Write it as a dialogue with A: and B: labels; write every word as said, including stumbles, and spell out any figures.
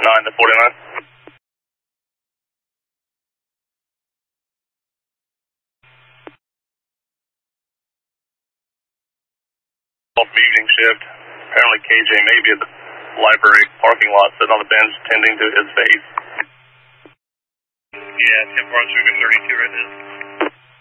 A: nine to forty-nine. Evening shift. Apparently K J may be at the library parking lot sitting on the bench tending to his face.
B: Yeah, ten four, thirty-two right now.